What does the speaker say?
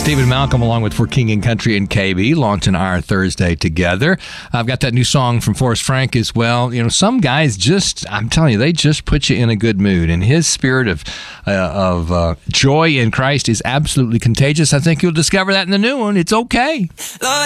Stephen Malcolm, along with For King and Country and KB, launching our Thursday together. I've got that new song from Forrest Frank as well. You know, some guys I'm telling you, they just put you in a good mood. And his spirit of joy in Christ is absolutely contagious. I think you'll discover that in the new one. It's okay. Lord,